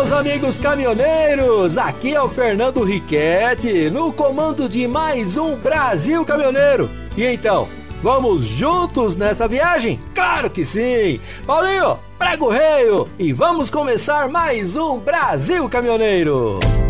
meus amigos caminhoneiros, aqui é o Fernando Riquetti, no comando de mais um Brasil Caminhoneiro. E então, vamos juntos nessa viagem? Claro que sim! Paulinho, prega o reio e vamos começar mais um Brasil Caminhoneiro!